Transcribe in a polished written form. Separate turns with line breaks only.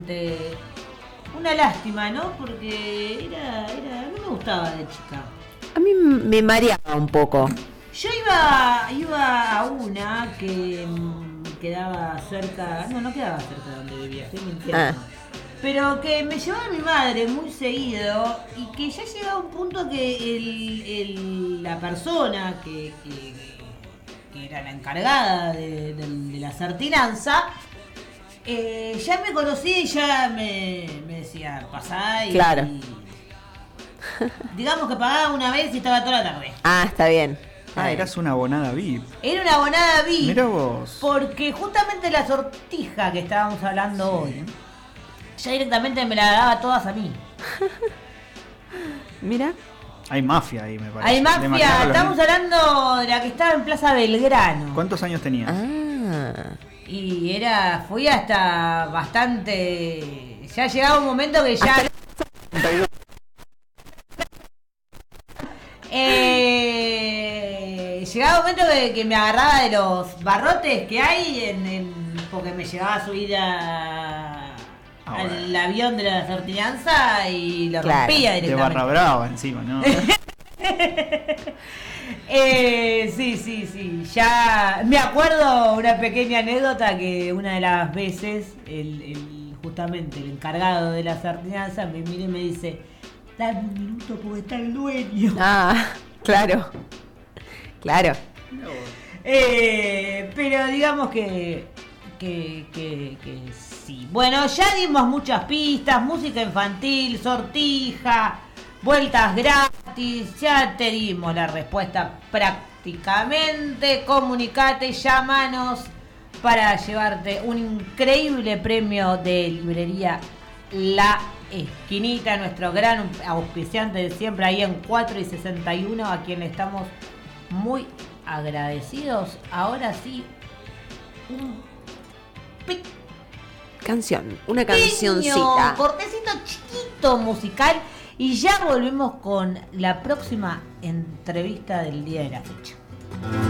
una lástima, ¿no? Porque a mí me gustaba de chica.
A mí me mareaba un poco.
Yo iba a una que quedaba cerca, no quedaba cerca de donde vivía, estoy mintiendo. Pero que me llevaba mi madre muy seguido y que ya llegaba un punto que la persona que era la encargada de la sartinanza, ya me conocía y ya me decía, pasá y...
Claro.
Digamos que pagaba una vez y estaba toda la tarde.
Ah, está bien.
Eras una abonada VIP.
Era una abonada VIP.
Mirá vos.
Porque justamente la sortija que estábamos hablando hoy, ya directamente me la daba todas a mí.
Mira.
Hay mafia ahí, me parece.
Hay mafia, estamos hablando de la que estaba en Plaza Belgrano.
¿Cuántos años tenías?
Y fui hasta bastante... Ya llegaba un momento que ya... llegaba un momento que me agarraba de los barrotes que hay porque me llevaba a subir al avión de la sortinanza y lo rompía directamente.
De Barra Brava encima, ¿no?
Sí. Ya me acuerdo una pequeña anécdota que una de las veces justamente el encargado de la sortinanza me mira y me dice: dame un minuto porque está el dueño.
Claro.
Pero digamos que sí. Bueno, ya dimos muchas pistas: música infantil, sortija, vueltas gratis. Ya te dimos la respuesta prácticamente. Comunicate, llamanos para llevarte un increíble premio de librería La Esquinita, nuestro gran auspiciante de siempre ahí en 4 y 61, a quien le estamos muy agradecidos. Ahora sí,
una cancioncita,
cortecito chiquito musical, y ya volvemos con la próxima entrevista del día de la fecha.